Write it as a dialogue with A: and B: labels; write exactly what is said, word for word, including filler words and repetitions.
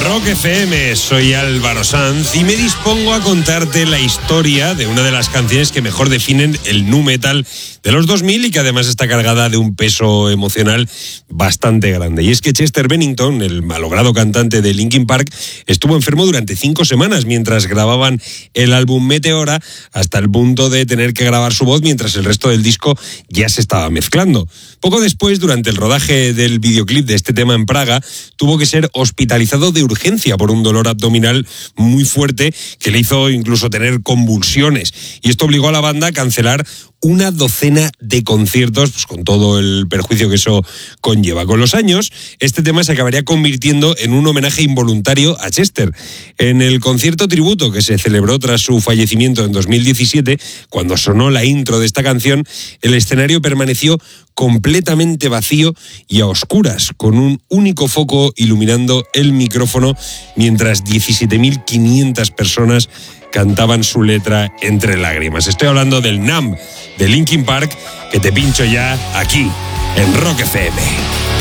A: Rock F M, soy Álvaro Sanz y me dispongo a contarte la historia de una de las canciones que mejor definen el nu metal de los dos mil y que además está cargada de un peso emocional bastante grande. Y es que Chester Bennington, el malogrado cantante de Linkin Park, estuvo enfermo durante cinco semanas mientras grababan el álbum Meteora, hasta el punto de tener que grabar su voz mientras el resto del disco ya se estaba mezclando. Poco después, durante el rodaje del videoclip de este tema en Praga, tuvo que ser hospitalizado de urgencia por un dolor abdominal muy fuerte que le hizo incluso tener convulsiones. Y esto obligó a la banda a cancelar una docena de conciertos, pues con todo el perjuicio que eso conlleva. Con los años, este tema se acabaría convirtiendo en un homenaje involuntario a Chester. En el concierto tributo que se celebró tras su fallecimiento en dos mil diecisiete, cuando sonó la intro de esta canción, el escenario permaneció completamente vacío y a oscuras, con un único foco iluminando el micrófono, mientras diecisiete mil quinientas personas cantaban su letra entre lágrimas. Estoy hablando del Numb de Linkin Park, que te pincho ya aquí, en Rock F M.